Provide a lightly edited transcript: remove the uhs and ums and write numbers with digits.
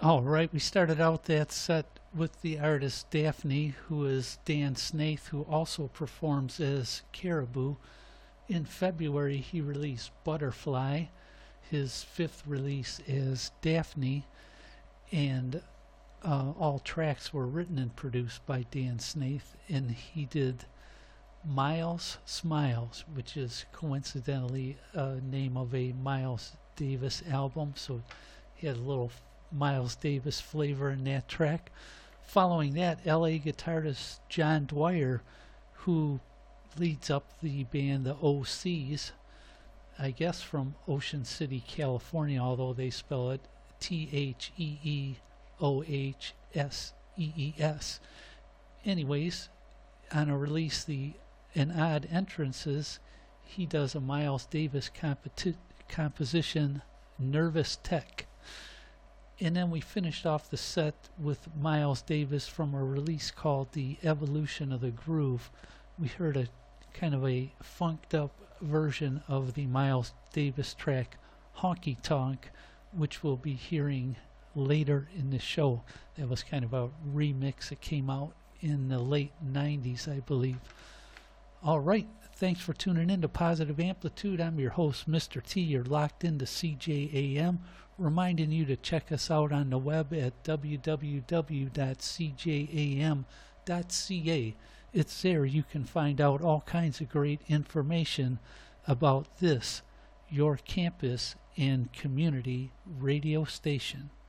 All right, we started out that set with the artist Daphne, who is Dan Snaith, who also performs as Caribou. In February, he released Butterfly, his fifth release as Daphne, and all tracks were written and produced by Dan Snaith, and he did Miles Smiles, which is coincidentally a name of a Miles Davis album, so he had a little Miles Davis flavor in that track. Following that, LA guitarist John Dwyer, who leads up the band the OCs, I guess from Ocean City, California, although they spell it Theeohssees. Anyways, on a release, the An Odd Entrances, he does a Miles Davis composition, Nervous Tech. And then we finished off the set with Miles Davis from a release called The Evolution of the Groove. We heard a kind of a funked up version of the Miles Davis track Honky Tonk, which we'll be hearing later in the show. That was kind of a remix that came out in the late 90s, I believe. All right, thanks for tuning in to Positive Amplitude. I'm your host, Mr. T. You're locked into CJAM, reminding you to check us out on the web at www.cjam.ca. It's there you can find out all kinds of great information about this, your campus and community radio station.